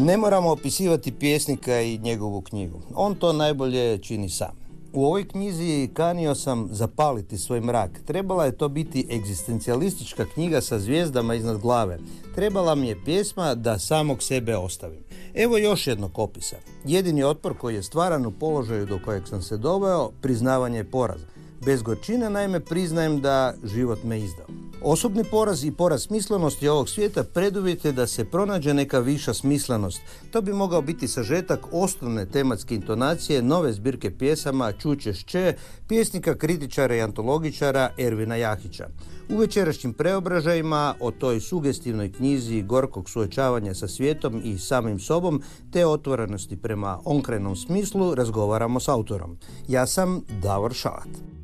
Ne moramo opisivati pjesnika i njegovu knjigu. On to najbolje čini sam. U ovoj knjizi kanio sam zapaliti svoj mrak. Trebala je to biti egzistencijalistička knjiga sa zvijezdama iznad glave. Trebala mi je pjesma da samog sebe ostavim. Evo još jednog opisa. Jedini otpor koji je stvaran u položaju do kojeg sam se doveo, priznavanje poraza. Bez gorčine, naime, priznajem da život me izdao. Osobni poraz i poraz smislenosti ovog svijeta preduvjet je da se pronađe neka viša smislenost. To bi mogao biti sažetak osnovne tematske intonacije nove zbirke pjesama Čućeš če, pjesnika, kritičara i antologičara Ervina Jahića. U večerašnjim preobražajima o toj sugestivnoj knjizi gorkog suočavanja sa svijetom i samim sobom te otvorenosti prema onkrenom smislu razgovaramo s autorom. Ja sam Davor Šalat.